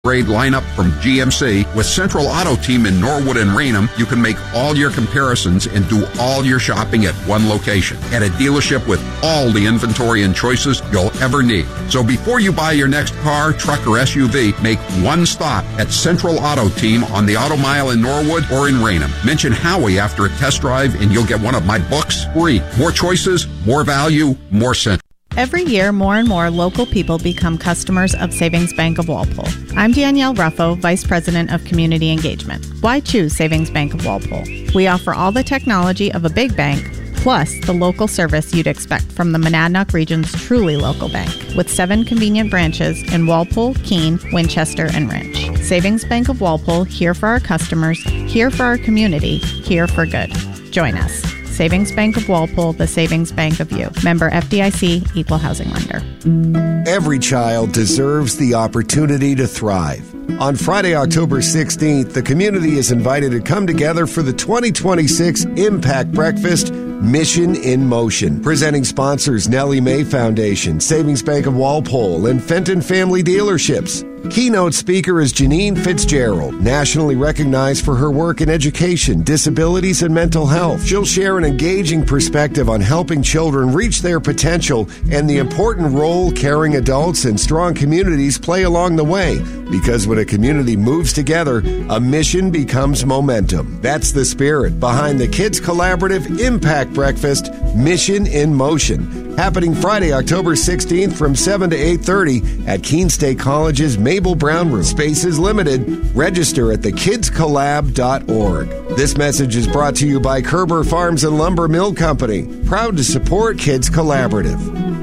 grade lineup from GMC. With Central Auto Team in Norwood and Raynham, you can make all your comparisons and do all your shopping at one location. At a dealership with all the inventory and choices you'll ever need. So before you buy your next car, truck, or SUV, make one stop at Central Auto Team on the Auto Mile in Norwood or in Raynham. Mention Howie after a test drive and you'll get one of my books free. More choices, more value, more Central. Every year, more and more local people become customers of Savings Bank of Walpole. I'm Danielle Ruffo, Vice President of Community Engagement. Why choose Savings Bank of Walpole? We offer all the technology of a big bank, plus the local service you'd expect from the Monadnock region's truly local bank, with 7 convenient branches in Walpole, Keene, Winchester, and Rindge. Savings Bank of Walpole, here for our customers, here for our community, here for good. Join us. Savings Bank of Walpole, the savings bank of you. Member FDIC, Equal Housing Lender. Every child deserves the opportunity to thrive. On Friday, October 16th, the community is invited to come together for the 2026 Impact Breakfast Mission in Motion. Presenting sponsors Nellie Mae Foundation, Savings Bank of Walpole, and Fenton Family Dealerships. Keynote speaker is Janine Fitzgerald, nationally recognized for her work in education, disabilities, and mental health. She'll share an engaging perspective on helping children reach their potential and the important role caring adults and strong communities play along the way. Because when a community moves together, a mission becomes momentum. That's the spirit behind the Kids Collaborative Impact Breakfast Mission in Motion. Happening Friday, October 16th from 7 to 8:30 at Keene State College's Mabel Brown Room. Space is limited. Register at thekidscollab.org. This message is brought to you by Kerber Farms and Lumber Mill Company. Proud to support Kids Collaborative.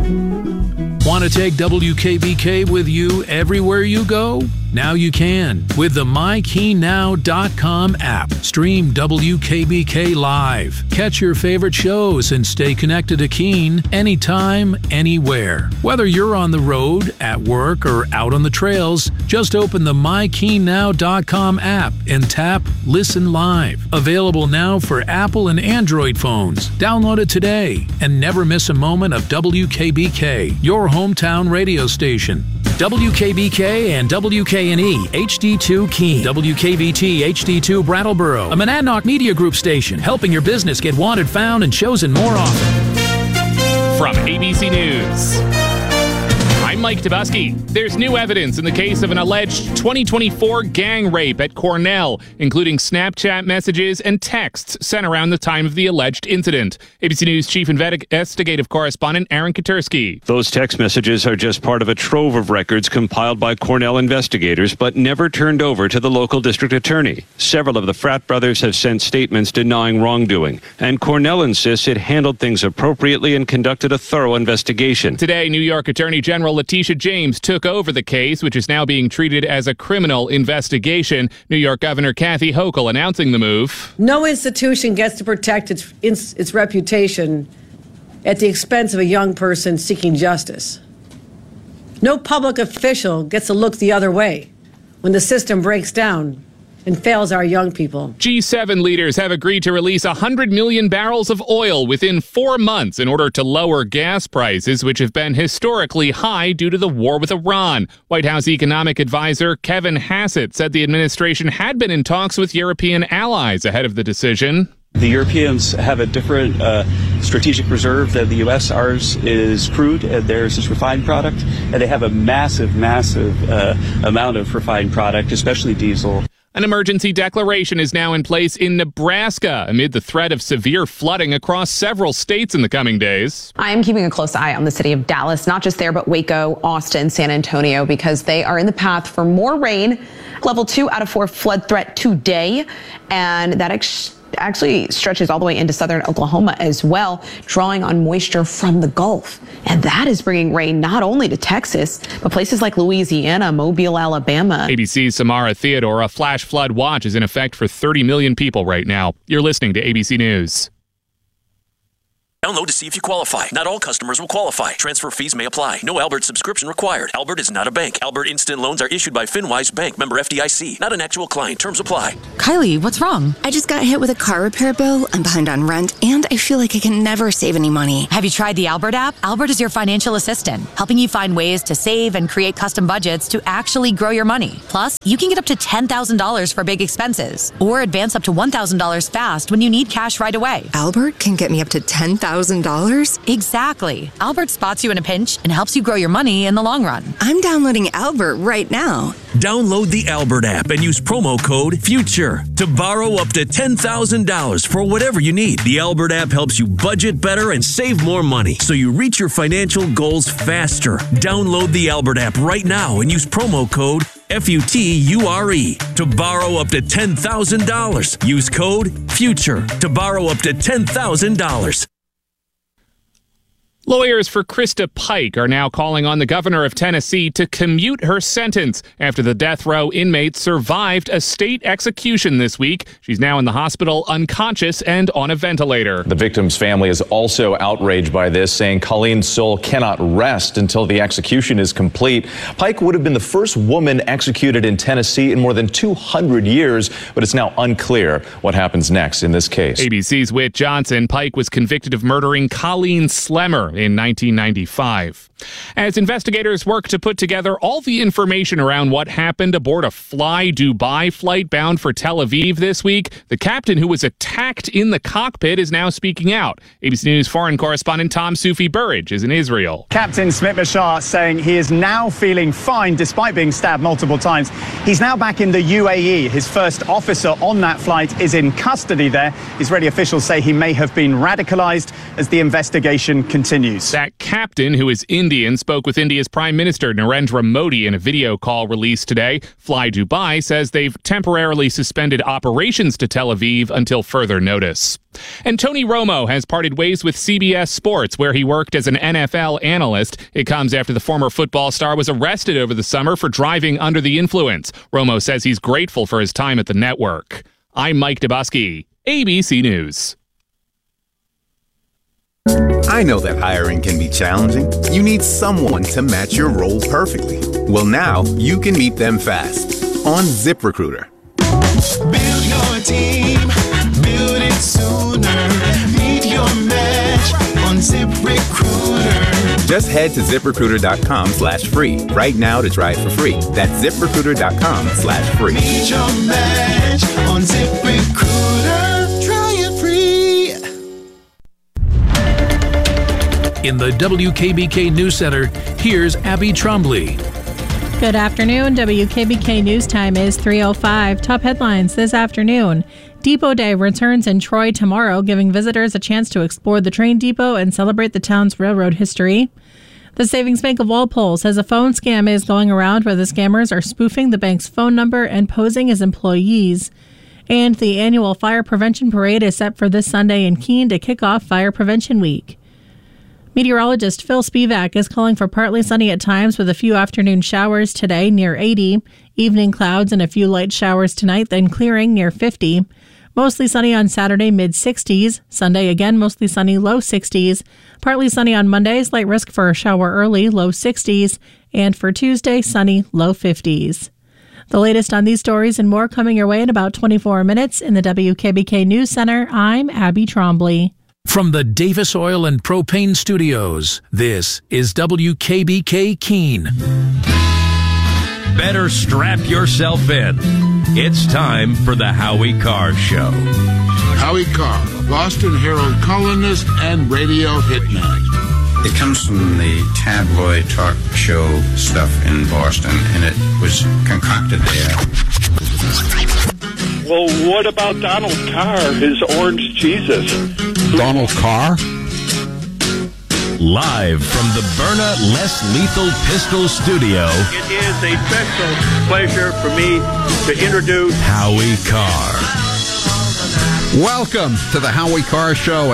Want to take WKBK with you everywhere you go? Now you can with the MyKeenNow.com app. Stream WKBK live. Catch your favorite shows and stay connected to Keene anytime, anywhere. Whether you're on the road, at work, or out on the trails, just open the MyKeenNow.com app and tap Listen Live. Available now for Apple and Android phones. Download it today and never miss a moment of WKBK, your hometown radio station. WKBK and WKNE HD2 Keene, WKVT HD2 Brattleboro, a Monadnock Media Group station, helping your business get wanted, found, and chosen more often. From ABC News, I'm Mike Tabusky. There's new evidence in the case of an alleged 2024 gang rape at Cornell, including Snapchat messages and texts sent around the time of the alleged incident. ABC News Chief Investigative Correspondent Aaron Katursky. Those text messages are just part of a trove of records compiled by Cornell investigators, but never turned over to the local district attorney. Several of the frat brothers have sent statements denying wrongdoing, and Cornell insists it handled things appropriately and conducted a thorough investigation. Today, New York Attorney General Letitia James took over the case, which is now being treated as a criminal investigation. New York Governor Kathy Hochul announcing the move. No institution gets to protect its reputation at the expense of a young person seeking justice. No public official gets to look the other way when the system breaks down and fails our young people. G7 leaders have agreed to release 100 million barrels of oil within 4 months in order to lower gas prices, which have been historically high due to the war with Iran. White House economic advisor Kevin Hassett said the administration had been in talks with European allies ahead of the decision. The Europeans have a different strategic reserve than the U.S. Ours is crude, and theirs is refined product. And they have a massive amount of refined product, especially diesel. An emergency declaration is now in place in Nebraska amid the threat of severe flooding across several states in the coming days. I am keeping a close eye on the city of Dallas, not just there, but Waco, Austin, San Antonio, because they are in the path for more rain. Level 2 out of 4 flood threat today, and that actually stretches all the way into southern Oklahoma as well, drawing on moisture from the Gulf. And that is bringing rain not only to Texas, but places like Louisiana, Mobile, Alabama. ABC's Samara Theodore, a flash flood watch is in effect for 30 million people right now. You're listening to ABC News. Download to see if you qualify. Not all customers will qualify. Transfer fees may apply. No Albert subscription required. Albert is not a bank. Albert Instant Loans are issued by FinWise Bank, member FDIC. Not an actual client. Terms apply. Kylie, what's wrong? I just got hit with a car repair bill. I'm behind on rent, and I feel like I can never save any money. Have you tried the Albert app? Albert is your financial assistant, helping you find ways to save and create custom budgets to actually grow your money. Plus, you can get up to $10,000 for big expenses, or advance up to $1,000 fast when you need cash right away. Albert can get me up to $10,000? Exactly. Albert spots you in a pinch and helps you grow your money in the long run. I'm downloading Albert right now. Download the Albert app and use promo code FUTURE to borrow up to $10,000 for whatever you need. The Albert app helps you budget better and save more money so you reach your financial goals faster. Download the Albert app right now and use promo code FUTURE to borrow up to $10,000. Use code FUTURE to borrow up to $10,000. Lawyers for Krista Pike are now calling on the governor of Tennessee to commute her sentence after the death row inmate survived a state execution this week. She's now in the hospital unconscious and on a ventilator. The victim's family is also outraged by this, saying Colleen's soul cannot rest until the execution is complete. Pike would have been the first woman executed in Tennessee in more than 200 years, but it's now unclear what happens next in this case. ABC's Whit Johnson. Pike was convicted of murdering Colleen Slemmer in 1995. As investigators work to put together all the information around what happened aboard a Fly Dubai flight bound for Tel Aviv this week, the captain who was attacked in the cockpit is now speaking out. ABC News foreign correspondent Tom Sufi-Burridge is in Israel. Captain Smit Bashar saying he is now feeling fine despite being stabbed multiple times. He's now back in the UAE. His first officer on that flight is in custody there. Israeli officials say he may have been radicalized as the investigation continues. That captain, who is Indian, spoke with India's Prime Minister Narendra Modi in a video call released today. Fly Dubai says they've temporarily suspended operations to Tel Aviv until further notice. And Tony Romo has parted ways with CBS Sports, where he worked as an NFL analyst. It comes after the former football star was arrested over the summer for driving under the influence. Romo says he's grateful for his time at the network. I'm Mike Dabowski, ABC News. I know that hiring can be challenging. You need someone to match your role perfectly. Well, now you can meet them fast on ZipRecruiter. Build your team, build it sooner. Meet your match on ZipRecruiter. Just head to ZipRecruiter.com/free right now to try it for free. That's ZipRecruiter.com/free. Meet your match on ZipRecruiter. Try it free. In the WKBK News Center, here's Abby Trombley. Good afternoon. WKBK News Time is 3:05. Top headlines this afternoon. Depot Day returns in Troy tomorrow, giving visitors a chance to explore the train depot and celebrate the town's railroad history. The Savings Bank of Walpole says a phone scam is going around where the scammers are spoofing the bank's phone number and posing as employees. And the annual Fire Prevention Parade is set for this Sunday in Keene to kick off Fire Prevention Week. Meteorologist Phil Spivak is calling for partly sunny at times with a few afternoon showers today near 80, evening clouds and a few light showers tonight, then clearing near 50. Mostly sunny on Saturday, mid-60s. Sunday again, mostly sunny, low 60s. Partly sunny on Monday, slight risk for a shower early, low 60s. And for Tuesday, sunny, low 50s. The latest on these stories and more coming your way in about 24 minutes in the WKBK News Center. I'm Abby Trombley. From the Davis Oil and Propane Studios, this is WKBK Keene. Better strap yourself in. It's time for the Howie Carr Show. Howie Carr, Boston Herald columnist and radio hitman. It comes from the tabloid talk show stuff in Boston, and it was concocted there. Well, what about Donald Carr, his orange Jesus? Donald Carr? Live from the Byrna Less Lethal Pistol Studio. It is a special pleasure for me to introduce Howie Carr. Welcome to the Howie Carr Show,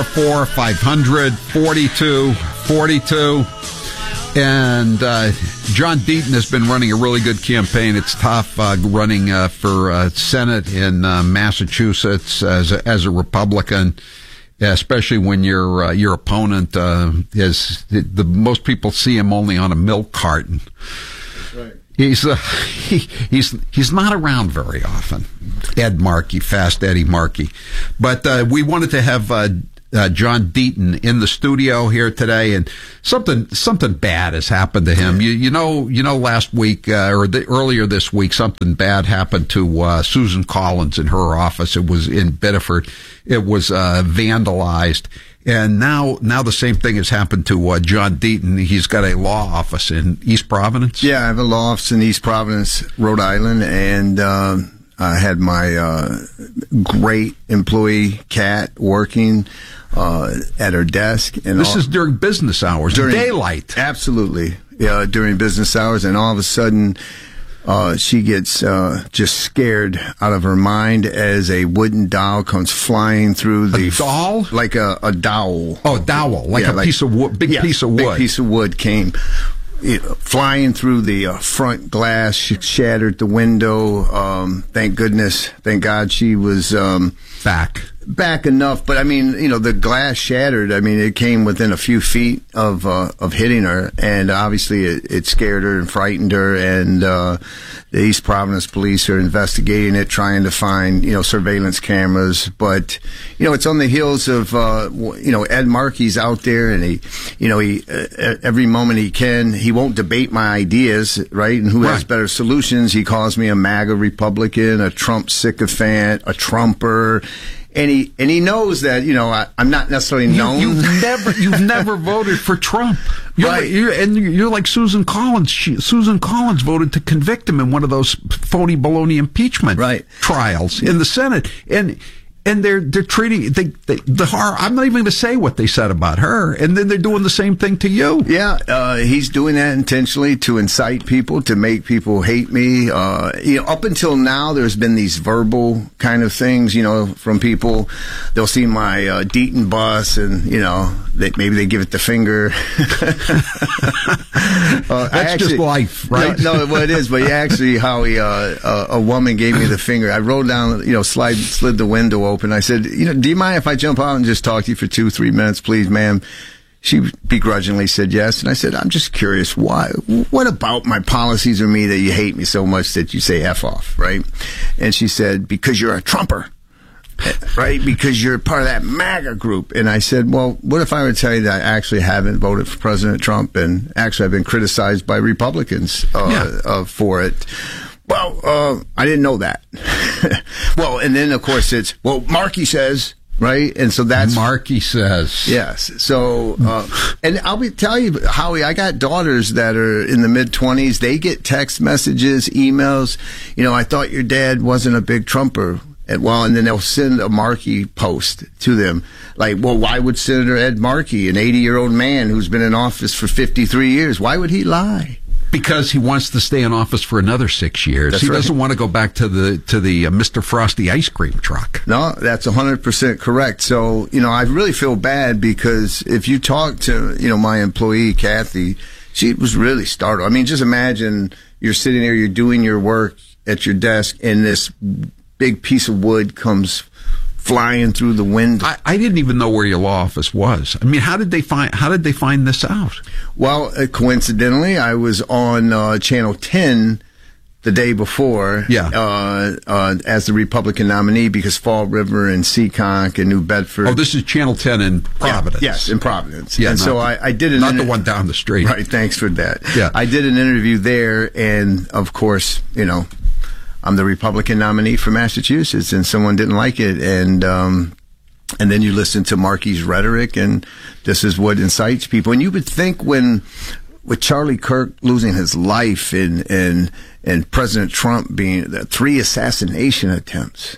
844-500-4242. And John Deaton has been running a really good campaign. It's tough running for Senate in Massachusetts as a Republican. Yeah, especially when your opponent is most people see him only on a milk carton. That's right. He's not around very often. Ed Markey, Fast Eddie Markey, but we wanted to have John Deaton in the studio here today, and something bad has happened to him. You know, last week earlier this week, something bad happened to Susan Collins in her office. It was in Biddeford. It was vandalized, and now the same thing has happened to John Deaton. He's got a law office in East Providence. Yeah, I have a law office in East Providence, Rhode Island, and I had my great employee, Kat, working at her desk. And this is during business hours, during daylight. Absolutely. Yeah, during business hours. And all of a sudden, she gets just scared out of her mind as a wooden dowel comes flying through the... A doll? Like a dowel. Oh, a dowel. Like a piece of wood, piece of wood. Big piece of wood came flying through the front glass, shattered the window. Thank goodness, thank God she was back enough. But I mean, the glass shattered. I mean, it came within a few feet of hitting her, and obviously it scared her and frightened her. And the East Providence police are investigating it, trying to find surveillance cameras. But it's on the heels of Ed Markey's out there, and he every moment he can, he won't debate my ideas, right? And who has better solutions? He calls me a MAGA Republican, a Trump sycophant, a Trumper. And he knows that I'm not necessarily known. You've never voted for Trump, you're like Susan Collins. Susan Collins voted to convict him in one of those phony baloney impeachment trials in the Senate, and they're treating the horror. I'm not even going to say what they said about her, and then they're doing the same thing to you. Yeah, he's doing that intentionally to incite people, to make people hate me. Up until now, there's been these verbal kind of things, from people. They'll see my Deaton bus, and maybe they give it the finger. That's just life, right? No, well, it is. But actually, Howie, a woman gave me the finger. I rolled down, slid the window open. I said, do you mind if I jump out and just talk to you for 2-3 minutes, please, ma'am? She begrudgingly said yes. And I said, I'm just curious, why? What about my policies or me that you hate me so much that you say F off, right? And she said, because you're a Trumper, right? Because you're part of that MAGA group. And I said, well, what if I were to tell you that I actually haven't voted for President Trump, and actually I've been criticized by Republicans for it? Well, I didn't know that. Well, and then, of course, it's, Markey says, right? And so that's... Markey says. Yes. So, and I'll tell you, Howie, I got daughters that are in the mid-20s. They get text messages, emails. I thought your dad wasn't a big Trumper. And then they'll send a Markey post to them. Like, well, why would Senator Ed Markey, an 80-year-old man who's been in office for 53 years, why would he lie? Because he wants to stay in office for another 6 years. That's he right. doesn't want to go back to the Mr. Frosty ice cream truck. No, that's 100% correct. So, I really feel bad, because if you talk to, my employee, Kathy, she was really startled. I mean, just imagine you're sitting there, you're doing your work at your desk, and this big piece of wood comes flying through the window. I didn't even know where your law office was. I mean, how did they find this out? Well, coincidentally, I was on Channel 10 the day before, as the Republican nominee, because Fall River and Seekonk and New Bedford. Oh, this is Channel 10 in Providence. Yes, in Providence. Yeah, and so I did not the one down the street. Right, thanks for that. Yeah. I did an interview there, and of course, I'm the Republican nominee for Massachusetts, and someone didn't like it, and then you listen to Markey's rhetoric, and this is what incites people. And you would think with Charlie Kirk losing his life and President Trump being 3 assassination attempts,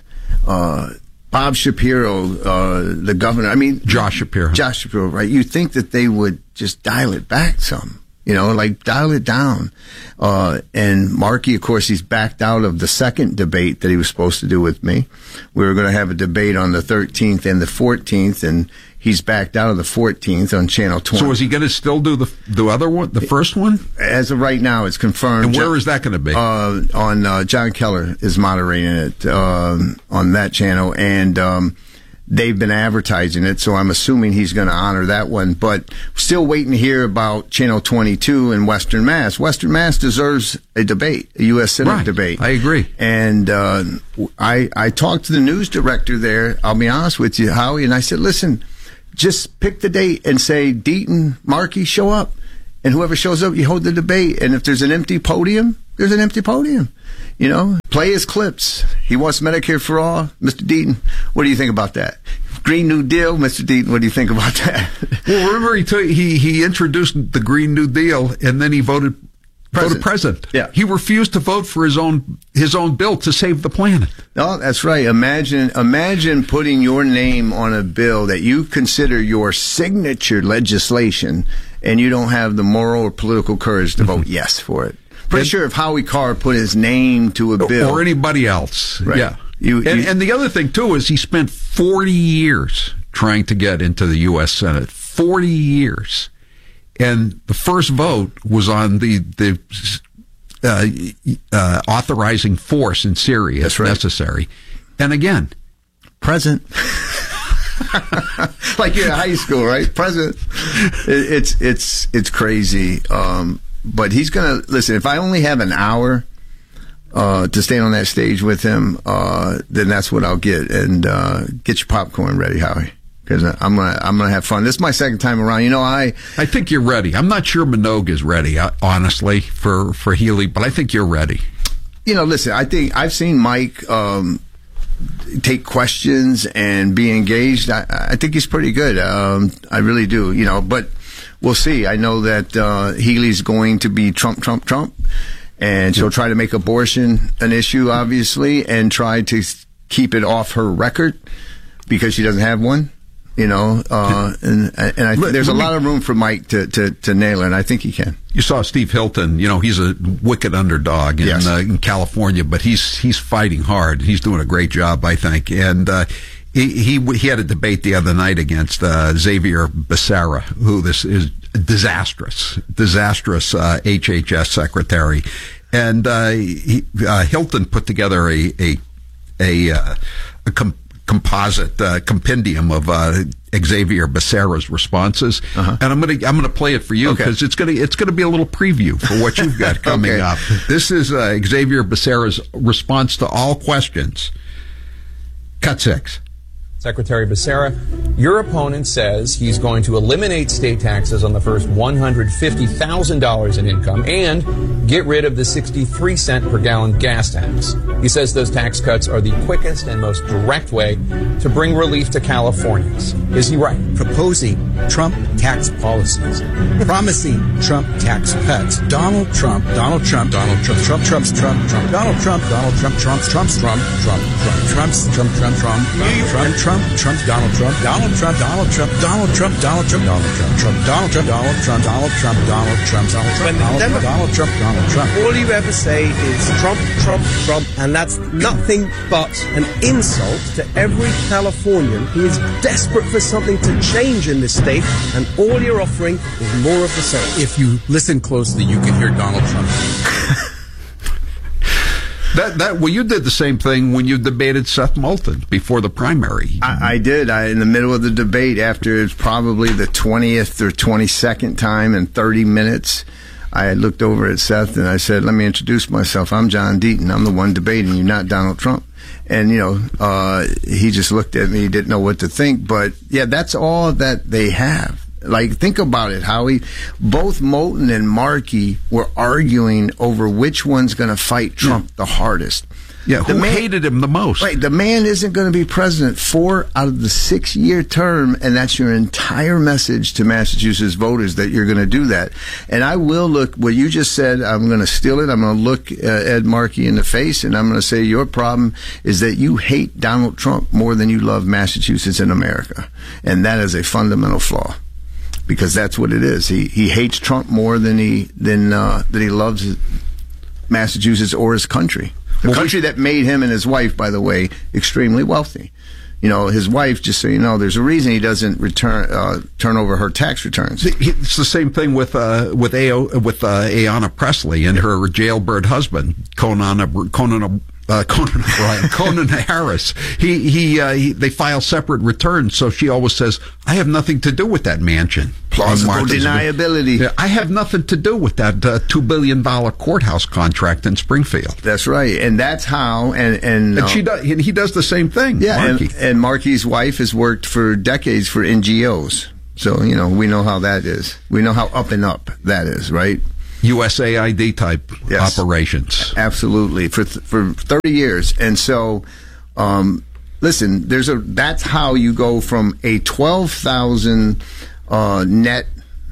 Bob Shapiro, the governor, Josh Shapiro, right? You think that they would just dial it back some. Dial it down. And Markey, of course, he's backed out of the second debate that he was supposed to do with me. We were going to have a debate on the 13th and the 14th, and he's backed out of the 14th on Channel 20. So is he going to still do the other one, the first one? As of right now, it's confirmed. And where is that going to be? On John Keller is moderating it on that channel. And they've been advertising it, so I'm assuming he's going to honor that one. But still waiting to hear about Channel 22 in Western Mass. Western Mass deserves a debate, a U.S. Senate debate. I agree. And I talked to the news director there, I'll be honest with you, Howie, and I said, listen, just pick the date and say, Deaton, Markey, show up. And whoever shows up, you hold the debate. And if there's an empty podium, there's an empty podium. You know, play his clips. He wants Medicare for all. Mr. Deaton, what do you think about that? Green New Deal, Mr. Deaton, what do you think about that? Well, remember he introduced the Green New Deal, and then he voted president. Yeah. He refused to vote for his own bill to save the planet. No, that's right. Imagine putting your name on a bill that you consider your signature legislation, and you don't have the moral or political courage to vote yes for it. Pretty sure if Howie Carr put his name to a bill, or anybody else, right. Yeah. And the other thing too is he spent 40 years trying to get into the U.S. Senate. 40 years. And the first vote was on the authorizing force in Syria if necessary. And again, present. Like you're in high school, right? Present. It's crazy. But he's going to, listen, if I only have an hour to stand on that stage with him, then that's what I'll get. And get your popcorn ready, Howie. Because I'm gonna have fun. This is my second time around. You know, I think you're ready. I'm not sure Minogue is ready, honestly, for Healy, but I think you're ready. You know, listen, I think I've seen Mike take questions and be engaged. I think he's pretty good. I really do. You know, but we'll see. I know that Healy's going to be Trump, and she'll try to make abortion an issue, obviously, and try to keep it off her record because she doesn't have one. You know, and I think there's a lot of room for Mike to nail it, and I think he can. You saw Steve Hilton. You know, he's a wicked underdog in California, but he's fighting hard. He's doing a great job, I think. And he had a debate the other night against Xavier Becerra, who this is disastrous HHS secretary. And Hilton put together a composite compendium of Xavier Becerra's responses, and I'm gonna play it for you because it's gonna be a little preview for what you've got coming up. This is Xavier Becerra's response to all questions. Cut 6. Secretary Becerra, your opponent says he's going to eliminate state taxes on the first $150,000 in income and get rid of the 63-cent per gallon gas tax. He says those tax cuts are the quickest and most direct way to bring relief to Californians. Is he right? Proposing Trump tax policies, promising Trump tax cuts. Donald Trump, Trump's Trump, Donald Trump, Trump's Trump, Trump's Donald Trump, Donald Trump, Donald Trump, Donald Trump, Donald Trump, Donald Trump, Trump, Donald Trump, Donald Trump, Donald Trump, Donald Trump, Donald Trump, Donald Trump, Donald Trump. All you ever say is Trump, Trump, Trump, and that's nothing but an insult to every Californian who is desperate for something to change in this state, and all you're offering is more of the same. If you listen closely, you can hear Donald Trump. Well, you did the same thing when you debated Seth Moulton before the primary. I did. In the middle of the debate, after it's probably the 20th or 22nd time in 30 minutes, I looked over at Seth and I said, let me introduce myself. I'm John Deaton. I'm the one debating you, not Donald Trump. And, you know, he just looked at me. He didn't know what to think. But, yeah, that's all that they have. Like, think about it, Howie. Both Moulton and Markey were arguing over which one's going to fight Trump the hardest. Yeah, who hated him the most? Right, the man isn't going to be president 4 out of the 6-year term, and that's your entire message to Massachusetts voters that you're going to do that. And I will look, what you just said, I'm going to steal it. I'm going to look Ed Markey in the face, and I'm going to say your problem is that you hate Donald Trump more than you love Massachusetts and America. And that is a fundamental flaw. Because that's what it is. He hates Trump more than he loves Massachusetts or his country. The country that made him and his wife, by the way, extremely wealthy. You know, his wife, just so you know, there's a reason he doesn't turn over her tax returns. It's the same thing with Ayanna Pressley and her jailbird husband, Conan Conan Harris. They file separate returns, so she always says, "I have nothing to do with that mansion." Plausible deniability. I have nothing to do with that $2 billion courthouse contract in Springfield. That's right, and that's how. And he does the same thing. Yeah, Markey. and Markey's wife has worked for decades for NGOs, so we know how that is. We know how up and up that is, right? USAID type operations. Absolutely. For 30 years. And so, listen, that's how you go from a 12,000 net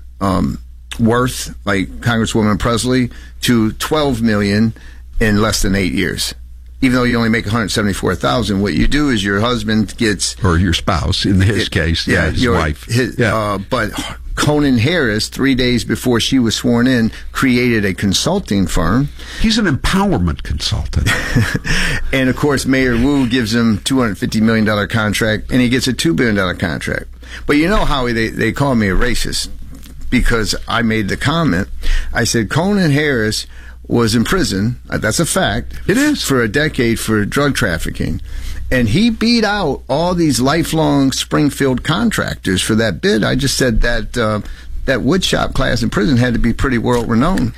worth, like Congresswoman Presley, to 12 million in less than 8 years. Even though you only make 174,000, what you do is your husband gets, or your spouse in his case, his wife. But Conan Harris, 3 days before she was sworn in, created a consulting firm. He's an empowerment consultant. And of course, Mayor Wu gives him $250 million contract, and he gets a $2 billion contract. But you know how they call me a racist because I made the comment. I said Conan Harris was in prison. That's a fact. It is. For a decade for drug trafficking. And he beat out all these lifelong Springfield contractors for that bid. I just said that that woodshop class in prison had to be pretty world-renowned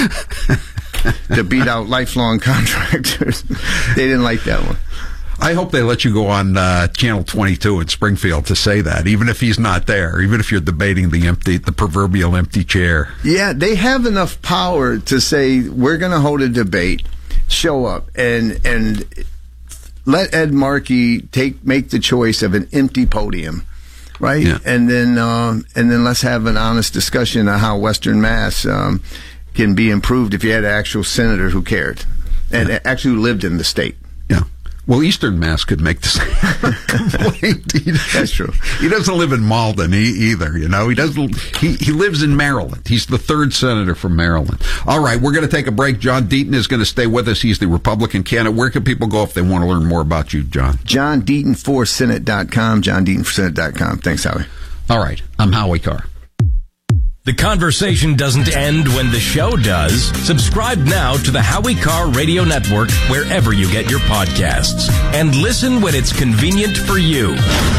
to beat out lifelong contractors. They didn't like that one. I hope they let you go on Channel 22 in Springfield to say that, even if he's not there, even if you're debating the proverbial empty chair. Yeah, they have enough power to say, we're going to hold a debate, show up, and let Ed Markey make the choice of an empty podium, right? Yeah. And then let's have an honest discussion on how Western Mass can be improved if you had an actual senator who cared and actually lived in the state. Yeah. Well, Eastern Mass could make the same complaint. That's true. He doesn't live in Malden either, He doesn't. He lives in Maryland. He's the third senator from Maryland. All right, we're going to take a break. John Deaton is going to stay with us. He's the Republican candidate. Where can people go if they want to learn more about you, John? JohnDeaton4Senate.com. JohnDeaton4Senate.com. Thanks, Howie. All right, I'm Howie Carr. The conversation doesn't end when the show does. Subscribe now to the Howie Carr Radio Network wherever you get your podcasts. And listen when it's convenient for you.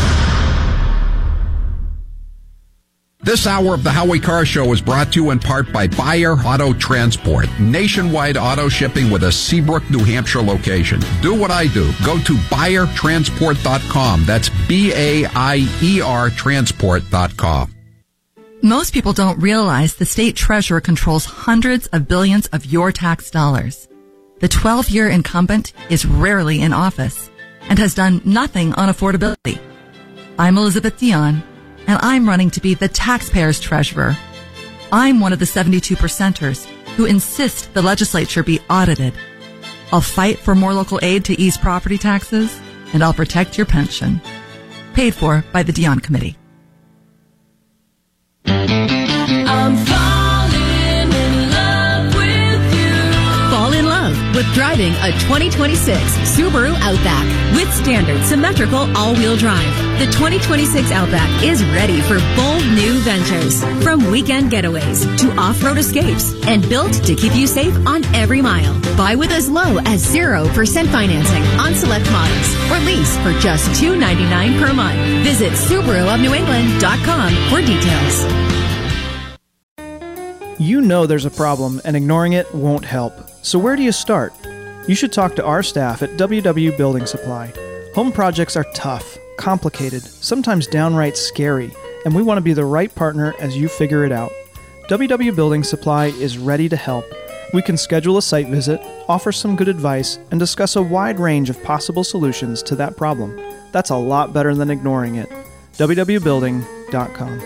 This hour of the Howie Carr Show is brought to you in part by Bayer Auto Transport. Nationwide auto shipping with a Seabrook, New Hampshire location. Do what I do. Go to BayerTransport.com. That's BAIER Transport.com. Most people don't realize the state treasurer controls hundreds of billions of your tax dollars. The 12-year incumbent is rarely in office and has done nothing on affordability. I'm Elizabeth Dion, and I'm running to be the taxpayer's treasurer. I'm one of the 72%ers who insist the legislature be audited. I'll fight for more local aid to ease property taxes, and I'll protect your pension. Paid for by the Dion Committee. I'm falling in love with you. Fall in love with driving a 2026 Subaru Outback with standard symmetrical all-wheel drive. The 2026 Outback is ready for bold new ventures, from weekend getaways to off-road escapes, and built to keep you safe on every mile. Buy with as low as 0% financing on select models, or lease for just $299 per month. Visit SubaruofNewEngland.com for details. You know there's a problem, and ignoring it won't help. So where do you start? You should talk to our staff at WW Building Supply. Home projects are tough, complicated, sometimes downright scary, and we want to be the right partner as you figure it out. WW Building Supply is ready to help. We can schedule a site visit, offer some good advice, and discuss a wide range of possible solutions to that problem. That's a lot better than ignoring it. www.building.com.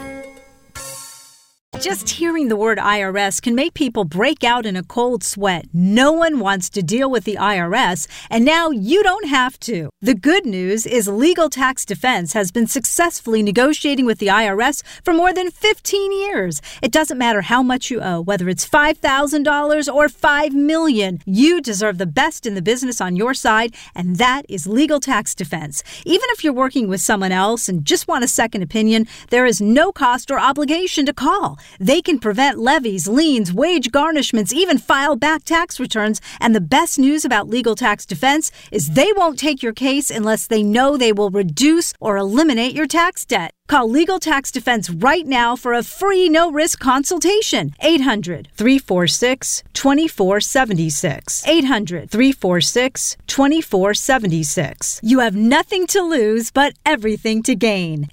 Just hearing the word IRS can make people break out in a cold sweat. No one wants to deal with the IRS, and now you don't have to. The good news is Legal Tax Defense has been successfully negotiating with the IRS for more than 15 years. It doesn't matter how much you owe, whether it's $5,000 or $5 million. You deserve the best in the business on your side, and that is Legal Tax Defense. Even if you're working with someone else and just want a second opinion, there is no cost or obligation to call. They can prevent levies, liens, wage garnishments, even file back tax returns. And the best news about Legal Tax Defense is they won't take your case unless they know they will reduce or eliminate your tax debt. Call Legal Tax Defense right now for a free no-risk consultation. 800-346-2476. 800-346-2476. You have nothing to lose but everything to gain.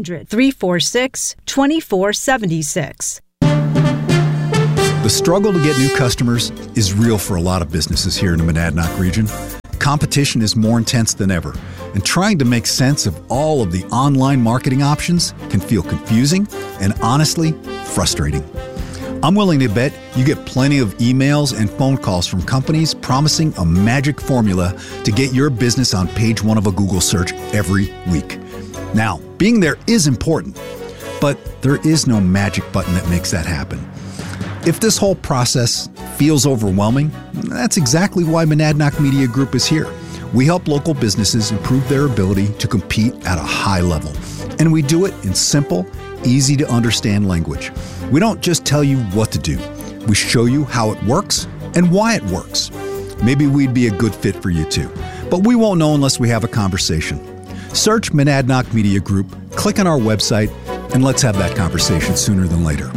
800-346-2476. The struggle to get new customers is real for a lot of businesses here in the Monadnock region. Competition is more intense than ever, and trying to make sense of all of the online marketing options can feel confusing and honestly frustrating. I'm willing to bet you get plenty of emails and phone calls from companies promising a magic formula to get your business on page 1 of a Google search every week. Now, being there is important, but there is no magic button that makes that happen. If this whole process feels overwhelming, that's exactly why Monadnock Media Group is here. We help local businesses improve their ability to compete at a high level. And we do it in simple, easy to understand language. We don't just tell you what to do. We show you how it works and why it works. Maybe we'd be a good fit for you too, but we won't know unless we have a conversation. Search Monadnock Media Group, click on our website, and let's have that conversation sooner than later.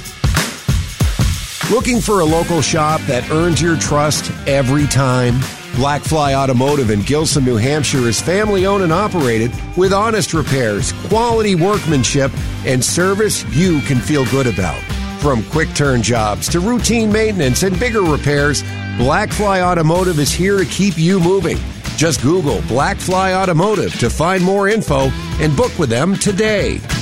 Looking for a local shop that earns your trust every time? Blackfly Automotive in Gilson, New Hampshire is family-owned and operated with honest repairs, quality workmanship, and service you can feel good about. From quick-turn jobs to routine maintenance and bigger repairs, Blackfly Automotive is here to keep you moving. Just Google Blackfly Automotive to find more info and book with them today.